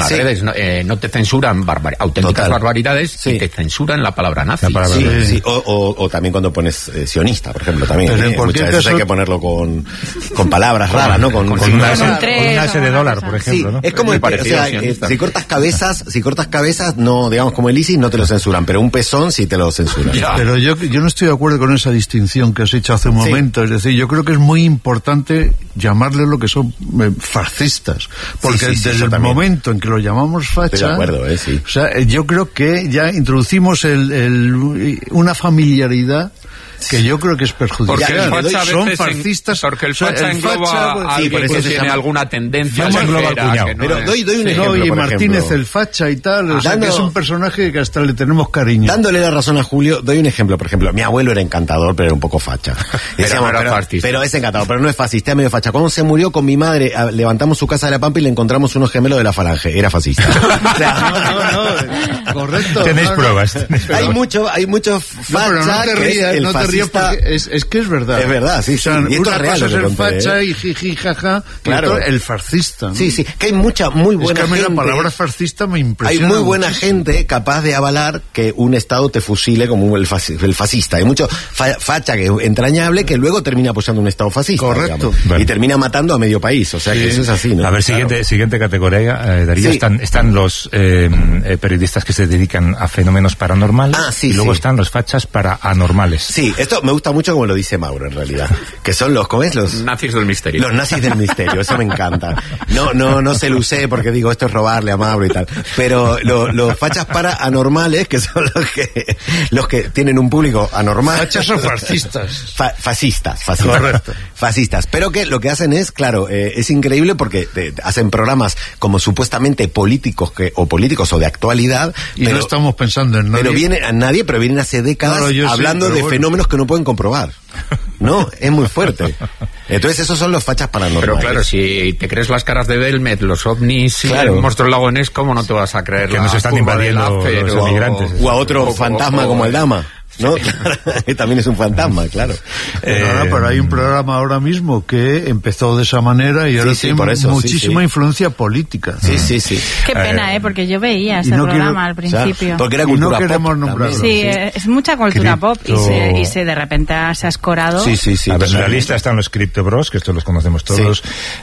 las redes, no te censuran auténticas barbaridades, y te censuran la palabra nazi. Sí. O también cuando pones sionista, por ejemplo, también. Muchas veces hay que ponerlo con palabras raras, ¿no? Con una S de dólar, por ejemplo, ¿no? Es como si cortas cabezas, no, digamos, como el ISIS no te lo censuran, pero un pezón sí te lo censuran. Pero yo no estoy de acuerdo con esa distinción que has hecho hace un momento. Es decir, yo creo que es muy importante llamarle lo que son fascistas, porque desde el momento en que lo llamamos facha, estoy de acuerdo, o sea, yo creo que ya introducimos una familiaridad que yo creo que es perjudicial. Son fascistas. Porque el facha engloba a alguien que tiene alguna tendencia. Pero doy un ejemplo, y Martínez el facha y tal, o sea, que es un personaje que hasta le tenemos cariño. Dándole la razón a Julio, doy un ejemplo. Por ejemplo, mi abuelo era encantador, pero era un poco facha. Pero es encantador, pero no es fascista, es medio facha. Cuando se murió con mi madre, levantamos su casa de la Pampa y le encontramos unos gemelos de la Falange. Era fascista. O sea, correcto. Tenéis pruebas. Hay mucho facha no te rías porque es que es verdad. Es verdad, sí. O sea, y esto una es real, cosa es el facha y jiji, jaja, claro. El fascista, ¿no? Sí, que hay mucha, muy buena gente. La palabra fascista me impresiona. Hay muy buena gente capaz de avalar que un Estado te fusile como el fascista. Hay mucho facha que es entrañable que luego termina apoyando un Estado fascista. Correcto. Y termina matando a medio país. O sea que eso es así, ¿no? A ver, siguiente categoría, Darío. Están los periodistas que se dedican a fenómenos paranormales. Y luego están los fachas para anormales. Sí, esto me gusta mucho como lo dice Mauro, en realidad. Que son los nazis del misterio. Los nazis del misterio, eso me encanta. No se lo usé porque digo, esto es robarle a Mauro y tal. Pero los fachas para anormales, que son los que tienen un público anormal. Fachas o fascistas. Fascistas. Correcto. Fascistas. Pero que lo que hacen es, claro, es increíble porque hacen programas como supuestamente políticos o de actualidad. Y no estamos pensando en nadie. Pero vienen hace décadas hablando de fenómenos que no pueden comprobar. No, es muy fuerte. Entonces esos son los fachas paranormales. Pero claro, si te crees las caras de Belmet, los ovnis, el monstruo del lago Ness, ¿cómo no te vas a creer que nos están invadiendo los inmigrantes? O a otro fantasma como el Dama, ¿no? También es un fantasma, claro. Pero hay un programa ahora mismo que empezó de esa manera y ahora tiene muchísima influencia política. Sí. Qué pena, porque yo veía ese programa al principio. Porque era cultura pop. Sí, es mucha cultura pop y se de repente se ha escorado. Sí. A ver, en la lista están los Crypto Bros, que estos los conocemos todos.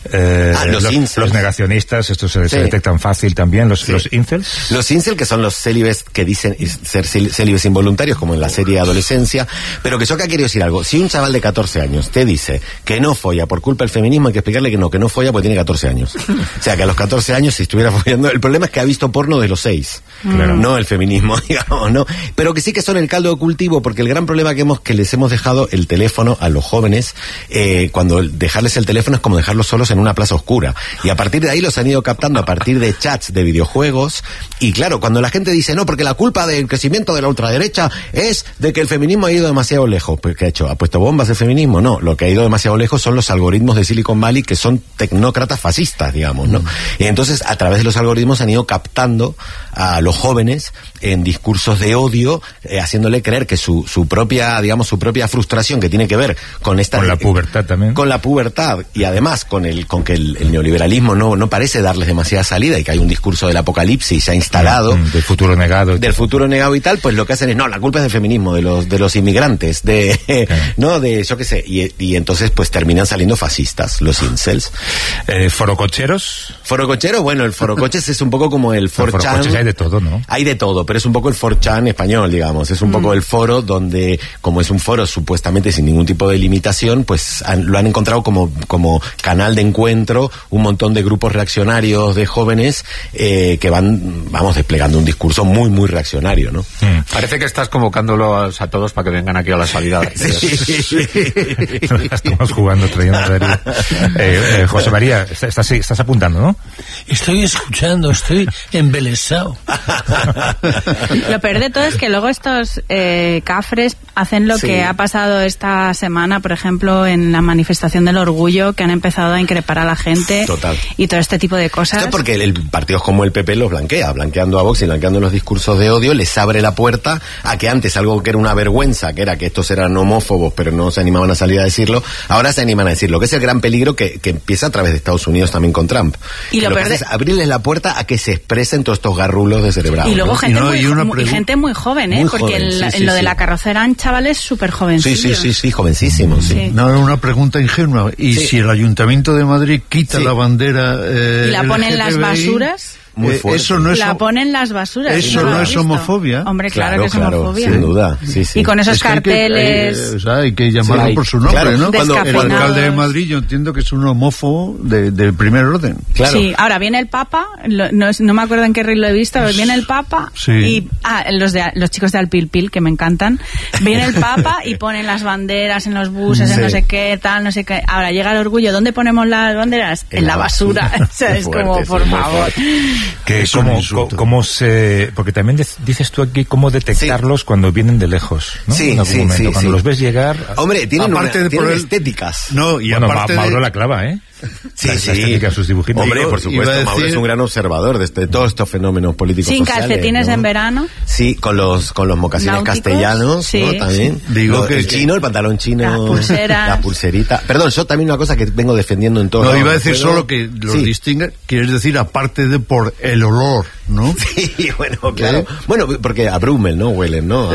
Los negacionistas, estos se detectan fácil también. Los incels. Los incels, que son los célibes que dicen ser célibes involuntarios, como en la serie Adolescencia. Pero que yo acá quiero decir algo. Si un chaval de 14 años te dice que no folla por culpa del feminismo, hay que explicarle que no folla porque tiene 14 años. O sea, que a los 14 años, si estuviera follando, el problema es que ha visto porno de los 6. Claro. No el feminismo, digamos, ¿no? Pero que sí que son el caldo de cultivo, porque el gran problema que les hemos dejado el teléfono a los jóvenes, cuando dejarles el teléfono es como dejarlos solos en una plaza oscura. Y a partir de ahí los han ido captando a partir de chats de videojuegos. Y claro, cuando la gente dice, no, porque la culpa del crecimiento de la ultraderecha es de que el feminismo ha ido demasiado lejos. ¿Qué ha hecho? ¿Ha puesto bombas el feminismo? No, lo que ha ido demasiado lejos son los algoritmos de Silicon Valley, que son tecnócratas fascistas, digamos, ¿no? Y entonces, a través de los algoritmos han ido captando a los jóvenes en discursos de odio, haciéndole creer que su propia frustración, que tiene que ver con la pubertad también. Con la pubertad, y además con que el neoliberalismo no parece darles demasiada salida, y que hay un discurso del apocalipsis ya instalado. Del futuro negado. Del futuro negado y tal, pues lo que hacen es, no, la culpa es del feminismo, de los inmigrantes, ¿no? Yo qué sé, y entonces pues terminan saliendo fascistas, los incels. ¿Forococheros? Forococheros, bueno, el forocoches es un poco como el 4chan. Forocoches hay de todo, ¿no? Hay de todo, pero es un poco el 4chan español, digamos. Es un poco el foro donde, como es un foro supuestamente sin ningún tipo de limitación, pues lo han encontrado como canal de encuentro un montón de grupos reaccionarios de jóvenes que van, desplegando un discurso muy, muy reaccionario, ¿no? Parece que estás convocándolos a todos para que vengan aquí a la salida. Estamos jugando, trayendo a Darío. José María, estás apuntando, ¿no? Estoy escuchando, estoy embelesado. Lo peor de todo es que luego estos cafres hacen lo que ha pasado esta semana, por ejemplo, en la manifestación del orgullo, que han empezado a increpar a la gente. Total. Y todo este tipo de cosas. Esto es porque el partido como el PP los blanqueando a Vox y blanqueando los discursos de odio, les abre la puerta a que antes algo algo que era una vergüenza, que era que estos eran homófobos, pero no se animaban a salir a decirlo, ahora se animan a decirlo, que es el gran peligro que empieza a través de Estados Unidos también con Trump. Y lo que hace es abrirles la puerta a que se expresen todos estos garrulos descerebrados. Y luego gente muy joven, porque en lo de la carrocera eran chavales súper jovencillos. Sí, jovencísimos. Sí. No, una pregunta ingenua. ¿Y si el Ayuntamiento de Madrid quita la bandera y la pone en las basuras? Eso no es la ponen las basuras. Eso no es homofobia. Hombre, claro que es homofobia. Sin duda. Sí. Y con esos carteles. Hay que llamarlo por su nombre, ¿no? Cuando el alcalde de Madrid, yo entiendo que es un homófobo de primer orden. Claro. Sí, ahora viene el Papa, no me acuerdo en qué reel lo he visto, pero viene el Papa y los chicos de Alpilpil, que me encantan, viene el Papa y ponen las banderas en los buses, en no sé qué, tal, no sé qué. Ahora llega el orgullo, ¿dónde ponemos las banderas? En la basura. O sea, es como, por favor. Que cómo se... Porque también dices tú aquí cómo detectarlos cuando vienen de lejos, ¿no? Sí, en algún momento. Cuando los ves llegar... Hombre, tienen estéticas. No, y aparte Mauro la clava, ¿eh? Sí. Sus dibujitos. Hombre, por supuesto, Mauro es un gran observador de todos estos fenómenos políticos sin sociales. Sin calcetines, ¿no? En verano. Sí, con los mocasines náuticos, castellanos, ¿no? También. Digo que el chino, el pantalón chino. Las pulseras. La pulserita. Perdón, yo también una cosa que vengo defendiendo en todo. No, iba a decir solo que los distingue, quieres decir, aparte de por el olor, ¿no? Sí, bueno, claro. Bueno, porque a Brummel, ¿no? Huelen, ¿no?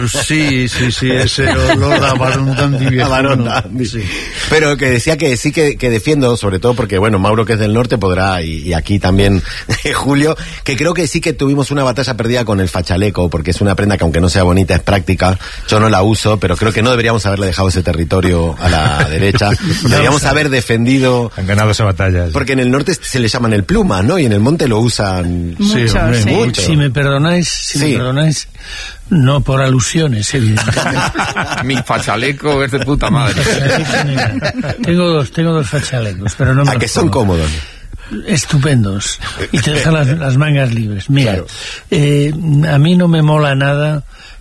Sí, ese olor a Barón Dandy viejo. Sí. Pero que decía que sí que defiendo, sobre todo porque, bueno, Mauro, que es del norte, podrá, y aquí también Julio, que creo que sí que tuvimos una batalla perdida con el fachaleco, porque es una prenda que, aunque no sea bonita, es práctica. Yo no la uso, pero creo que no deberíamos haberle dejado ese territorio a la derecha. Deberíamos haber defendido... Han ganado esa batalla. Porque en el norte se le llaman el pluma, ¿no? Y en el monte lo usan... Mucho. Si me perdonáis, no por alusiones, evidentemente. Mi fachaleco es de puta madre. Tengo dos fachalecos, pero no me... ¿A que son cómodos? Estupendos. Y te dejan las mangas libres. Mira, a mí no me mola nada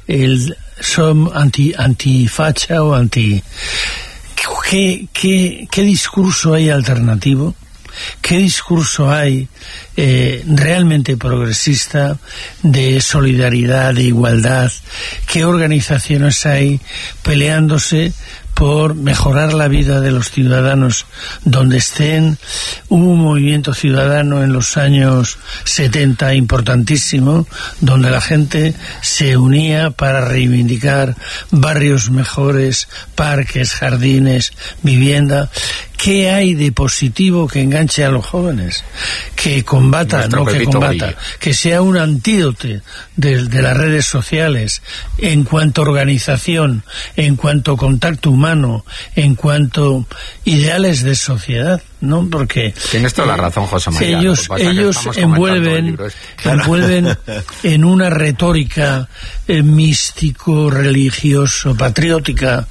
son antifacha o anti... ¿Qué discurso hay alternativo? ¿Qué discurso hay realmente progresista de solidaridad, de igualdad? ¿Qué organizaciones hay peleándose por mejorar la vida de los ciudadanos donde estén? Hubo un movimiento ciudadano en los años 70 importantísimo, donde la gente se unía para reivindicar barrios mejores, parques, jardines, vivienda. ¿Qué hay de positivo que enganche a los jóvenes? Que combata, que sea un antídoto de las redes sociales en cuanto a organización, en cuanto a contacto humano, en cuanto a ideales de sociedad, ¿no? Porque tienes toda la razón, José María. Ellos envuelven en una retórica místico, religioso, patriótica,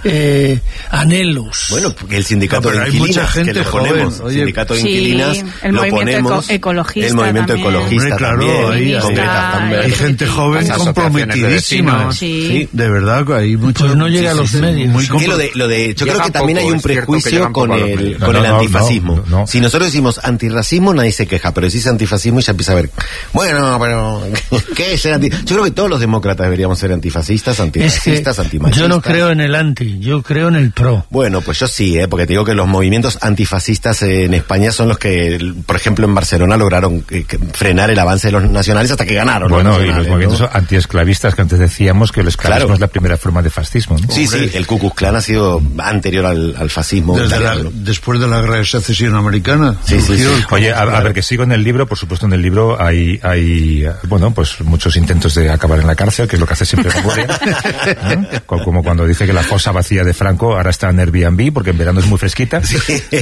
anhelos. Bueno, porque el sindicato de hay inquilinas, mucha gente que le ponemos, joven. El sindicato de inquilinas, el lo movimiento ponemos, ecologista, el movimiento ecologista también, con Greta Thunberg. Hay gente joven comprometidísima. Sí. De verdad, hay muchos. Pues no llega a los medios. Yo creo que también hay un prejuicio con el antifascismo. No. Si nosotros decimos antirracismo, nadie se queja, pero si es antifascismo, ya empieza a ver, bueno, pero ¿qué es ser antifascista? Yo creo que todos los demócratas deberíamos ser antifascistas, antirracistas, antimachistas. Yo no creo en el anti, yo creo en el pro. Bueno, pues yo sí, porque te digo que los movimientos antifascistas en España son los que, por ejemplo, en Barcelona lograron frenar el avance de los nacionales hasta que ganaron. Bueno, y los movimientos antiesclavistas, que antes decíamos que el esclavismo es la primera forma de fascismo, ¿no? Sí, el Ku Klux Klan ha sido anterior al fascismo. Después de la Guerra de Secesión Americana. Sí. Oye, a ver, que sigo en el libro. Por supuesto, en el libro hay bueno, pues muchos intentos de acabar en la cárcel, que es lo que hace siempre Memoria, ¿eh? Como cuando dice que la fosa vacía de Franco ahora está en Airbnb, porque en verano es muy fresquita. Sí.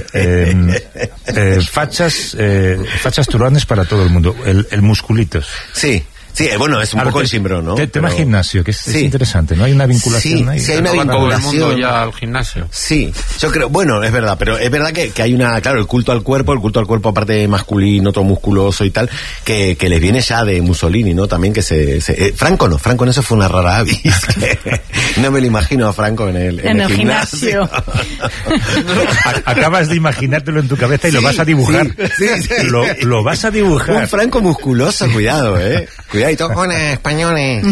Fachas turrones para todo el mundo. El musculitos. Sí, bueno, es un poco el simbrón, ¿no? Tema gimnasio, que es interesante, ¿no? Hay una vinculación ahí. Sí, hay una vinculación. Todo el mundo ya al gimnasio. Sí, yo creo, bueno, es verdad, pero es verdad que hay el culto al cuerpo aparte masculino, todo musculoso y tal, que les viene ya de Mussolini, ¿no? También que Franco en eso fue una rara avis. No me lo imagino a Franco en el gimnasio. Acabas de imaginártelo en tu cabeza y lo vas a dibujar. Sí. Lo vas a dibujar. Un Franco musculoso, cuidado. cuidadito, hola, españoles.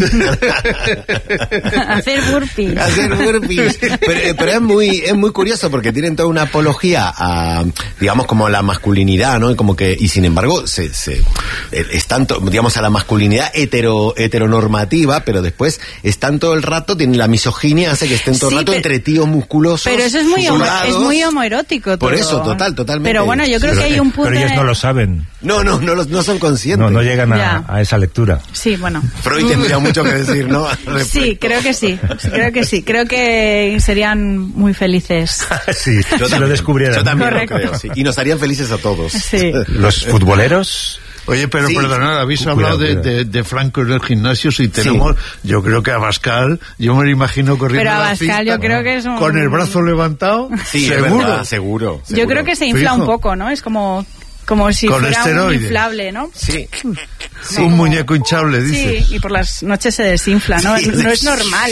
Hacer burpees. Pero es muy curioso porque tienen toda una apología a, digamos, como a la masculinidad, ¿no? Y sin embargo, es tanto, digamos, a la masculinidad heteronormativa, pero después están todo el rato, tienen la misoginia, hace que estén todo el rato entre tíos musculosos. Pero eso es muy homoerótico todo. Por eso, totalmente. Pero bueno, yo creo que hay un punto. Pero ellos no lo saben. No son conscientes. No llegan a esa lectura. Sí, bueno. Freud tendría mucho que decir, ¿no? Sí, creo que sí. Creo que serían muy felices. Sí, si lo descubrieran. Yo también Correcto. lo creo, sí. Y nos harían felices a todos. Sí. Los futboleros... Oye, pero sí, perdonad, habéis hablado de Franco en el gimnasio, si tenemos, yo creo que Abascal, yo me lo imagino corriendo. Pero la Abascal cinta, yo creo que es un... con el brazo levantado, sí, seguro. Yo creo que se infla un poco, ¿no? Es como si con fuera esteroides. un inflable, ¿no? Sí. Un muñeco hinchable, dice. Sí, y por las noches se desinfla, ¿no? Sí, no es normal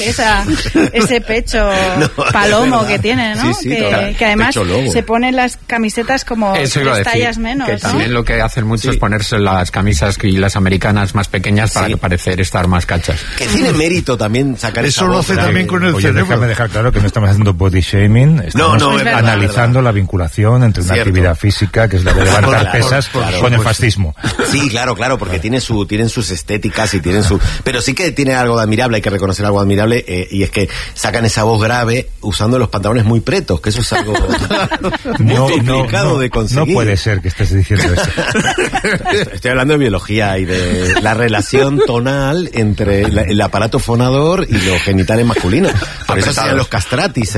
ese pecho palomo que tiene, ¿no? Sí, que además se ponen las camisetas como 3 tallas menos, que ¿no? también lo que hacen mucho es ponerse las camisas y las americanas más pequeñas para parecer estar más cachas. Que tiene mérito también sacar eso lo hace también con el cerebro. Déjame dejar claro que no estamos haciendo body shaming, estamos analizando la vinculación entre una actividad física, que es la de levantar pesas, con el fascismo. Sí, claro, porque tienen sus estéticas y tienen pero sí que tiene algo de admirable, hay que reconocer algo admirable, y es que sacan esa voz grave usando los pantalones muy pretos, que eso es algo muy complicado de conseguir. No puede ser que estés diciendo eso. Estoy hablando de biología y de la relación tonal entre el aparato fonador y los genitales masculinos. Por eso hacían los castratis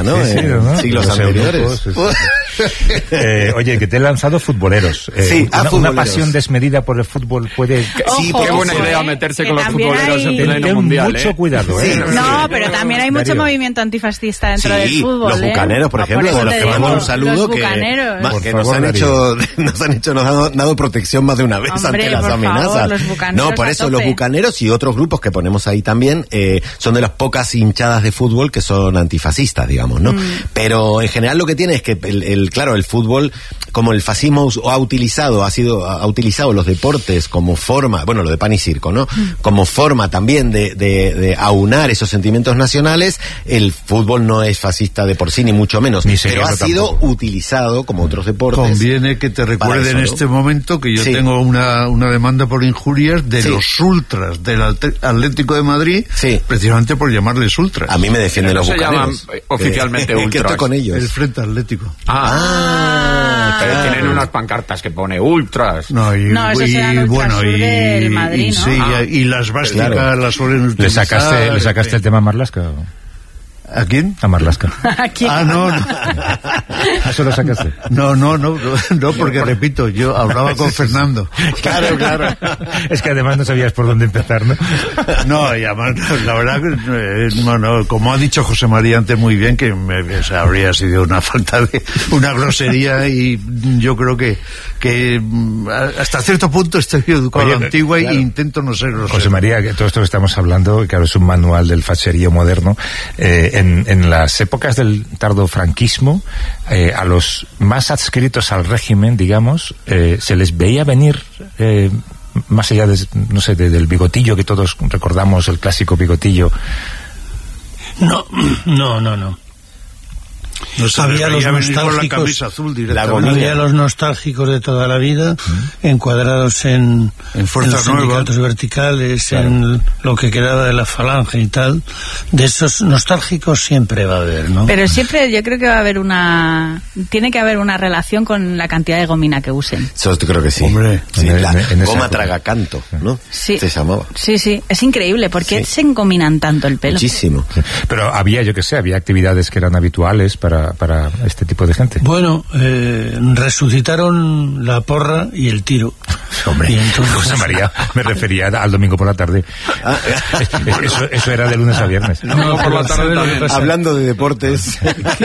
en siglos anteriores. Oye, que te he lanzado futboleros. Una pasión desmedida por el fútbol puede... Sí, qué buena idea meterse con los futboleros en pleno mundial. Mucho cuidado, ¿eh? No, pero también hay mucho movimiento antifascista dentro del fútbol. Los bucaneros, por ejemplo, los que mandan un saludo, que nos han dado protección más de una vez ante las amenazas. No, por eso los bucaneros y otros grupos que ponemos ahí también son de las pocas hinchadas de fútbol que son antifascistas, digamos, ¿no? Pero en general lo que tiene es que el fútbol, como el fascismo ha utilizado los deportes como forma, bueno, lo de pan y circo, ¿no? Como forma también de aunar esos sentimientos nacionales, el fútbol no es fascista de por sí, ni mucho menos, pero ha sido utilizado como otros deportes. Conviene que te recuerde en este momento que yo tengo una demanda por injurias de los ultras del Atlético de Madrid, precisamente por llamarles ultras. A mí me defienden los bucaneros. Se llaman oficialmente ultras. ¿Qué estoy con ellos? El Frente Atlético. Pero tienen unas pancartas que pone ultras. No, eso serán ultras del Madrid, ¿no? Y las básicas las suelen utilizar. ¿Le sacaste el tema a Marlaska? ¿A quién? A Marlaska. ¿A quién? No. ¿Eso lo sacaste? No, porque repito, yo hablaba con Fernando. Claro. Es que además no sabías por dónde empezar, ¿no? No, y además, la verdad, como ha dicho José María antes muy bien, que habría sido una falta de, una grosería, y yo creo que hasta cierto punto estoy educado a la antigua e intento no ser grosero. José María, que todo esto que estamos hablando, claro, es un manual del facherío moderno. En las épocas del tardofranquismo, a los más adscritos al régimen, digamos, se les veía venir, más allá del bigotillo que todos recordamos, el clásico bigotillo. No. Había los nostálgicos, había los nostálgicos de toda la vida, encuadrados en fuerzas sindicatos verticales, en lo que quedaba de la falange y tal. De esos nostálgicos siempre va a haber, ¿no? Pero siempre yo creo que va a haber tiene que haber una relación con la cantidad de gomina que usen. Eso creo que sí. Hombre, la goma tragacanto, ¿no? Sí. Se llamaba. Sí, es increíble. ¿Por qué se engominan tanto el pelo? Muchísimo. Pero había actividades que eran habituales para este tipo de gente. Bueno, resucitaron la porra y el tiro. Hombre, entonces... José María, me refería al domingo por la tarde. Eso era de lunes a viernes. No, por la tarde hablando de deportes.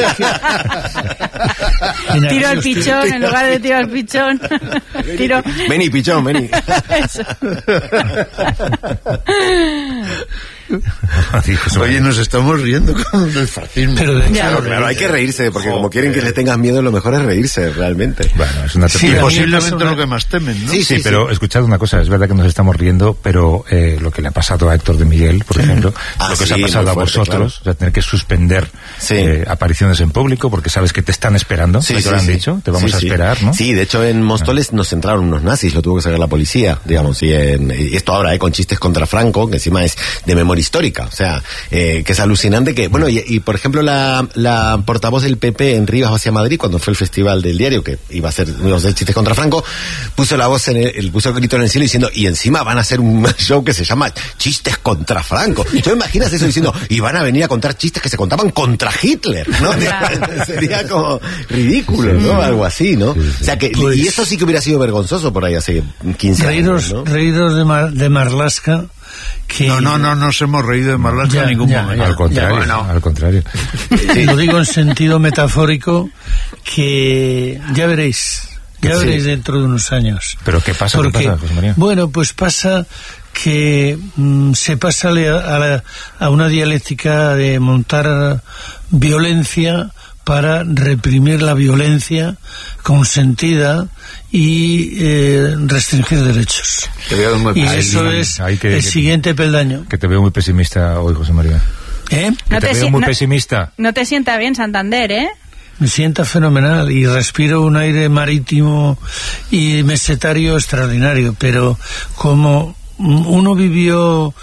Tiro al pichón en lugar de tiro al pichón. Tiro. Vení, pichón, vení. Oye, nos estamos riendo con el fascismo. Pero claro, hay que reírse, porque como quieren que le tengas miedo, lo mejor es reírse, realmente. Bueno, es una y posiblemente lo que más temen, ¿no? Sí, pero escuchad una cosa, es verdad que nos estamos riendo, pero lo que le ha pasado a Héctor de Miguel, por ejemplo, lo que os ha pasado a vosotros, o sea, tener que suspender apariciones en público, porque sabes que te están esperando, te lo han dicho, te vamos a esperar, ¿no? Sí, de hecho en Móstoles nos entraron unos nazis, lo tuvo que sacar la policía, digamos, y esto ahora, con chistes contra Franco, que encima es de memoria histórica, o sea, que es alucinante que, bueno, y por ejemplo la portavoz del PP en Rivas hacia Madrid, cuando fue el festival del diario, que iba a hacer chistes contra Franco, puso la voz puso el grito en el cielo diciendo, y encima van a hacer un show que se llama Chistes contra Franco. ¿Tú imaginas eso diciendo, y van a venir a contar chistes que se contaban contra Hitler, ¿no? Sería como ridículo, ¿no? Algo así, ¿no? O sea que, pues, y eso sí que hubiera sido vergonzoso por ahí hace 15 años, ¿no? Reíros de Marlaska. Que... No nos hemos reído de Marlaska en ningún momento. Al contrario, al contrario. Lo digo en sentido metafórico, que ya veréis dentro de unos años. ¿Pero qué pasa? Porque, ¿Qué pasa, José María? Bueno, pues pasa que se pasa a una dialéctica de montar violencia para reprimir la violencia consentida y restringir derechos. Y eso es el siguiente peldaño. Que te veo muy pesimista hoy, José María. ¿Eh? Que te veo muy pesimista. No te sienta bien Santander, ¿eh? Me sienta fenomenal y respiro un aire marítimo y mesetario extraordinario, pero como uno vivió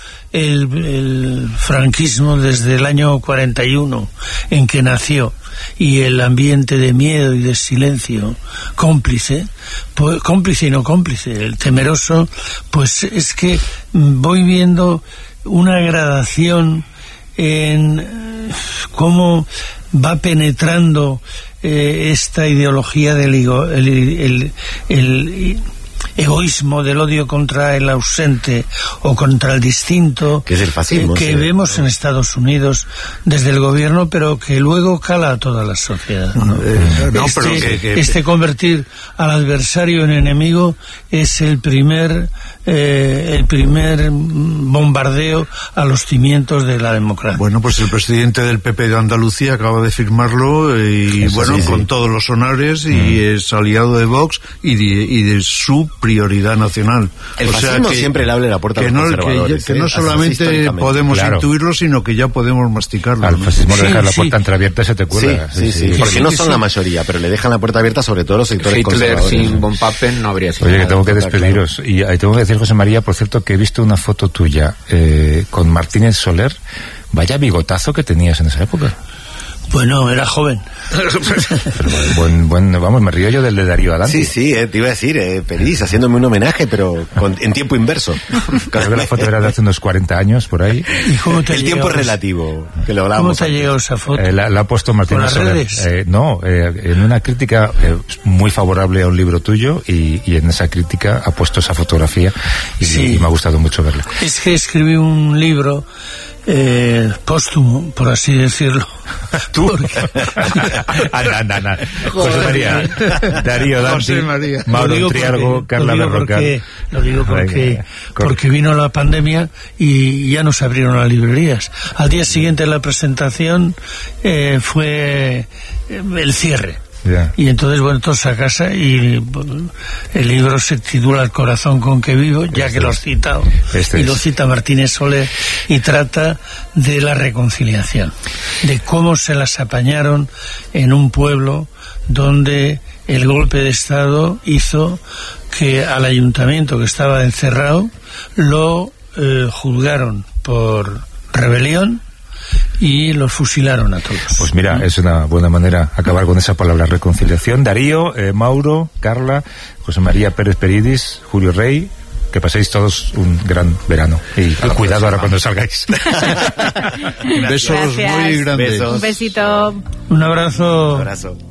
el franquismo desde el año 41 en que nació, y el ambiente de miedo y de silencio cómplice y no cómplice, el temeroso, pues es que voy viendo una gradación en cómo va penetrando esta ideología del el egoísmo, del odio contra el ausente o contra el distinto, que es el fascismo, que vemos en Estados Unidos desde el gobierno, pero que luego cala a toda la sociedad, ¿no? Este convertir al adversario en enemigo es el primer bombardeo a los cimientos de la democracia. Bueno, pues el presidente del PP de Andalucía acaba de firmarlo y con todos los honores, y es aliado de Vox y de su prioridad nacional. El fascismo siempre le abre la puerta a los conservadores. Que no solamente podemos intuirlo, sino que ya podemos masticarlo. Al fascismo le dejan la puerta entreabierta y se te cuela. Porque no son la mayoría, pero le dejan la puerta abierta sobre todo los sectores conservadores. Hitler sin von Papen no habría sido. Oye, que tengo que despediros. Claro. Y ahí tengo que decir, José María, por cierto, que he visto una foto tuya con Martínez Soler. Vaya bigotazo que tenías en esa época. Bueno, era joven. Pero vamos, me río yo del de Darío Adanti. Sí, te iba a decir, Peris, haciéndome un homenaje, pero en tiempo inverso. Creo que la foto era de hace unos 40 años, por ahí. ¿Y cómo te tiempo es relativo, que lo hablábamos. ¿Cómo te llegó esa foto? La ha puesto Martínez Soler. En una crítica muy favorable a un libro tuyo, y en esa crítica ha puesto esa fotografía, y me ha gustado mucho verla. Es que escribí un libro póstumo, por así decirlo. ¿Tú? Anda. José María, Darío Danti, Mauro Triargo, Carla Berrocal. Lo digo porque vino la pandemia y ya no se abrieron las librerías. Al día siguiente de la presentación fue el cierre. Yeah. Y entonces, bueno, todos a casa, y el libro se titula El corazón con que vivo, ya que lo has citado, y lo cita Martínez Soler, y trata de la reconciliación, de cómo se las apañaron en un pueblo donde el golpe de Estado hizo que al ayuntamiento, que estaba encerrado, lo juzgaron por rebelión y los fusilaron a todos. Pues mira, es una buena manera acabar con esa palabra, reconciliación. Darío, Mauro, Carla, José María Pérez Peridis, Julio Rey, que paséis todos un gran verano. Y cuidado ahora cuando salgáis. Besos muy grandes. Un besito. Un abrazo. Un abrazo.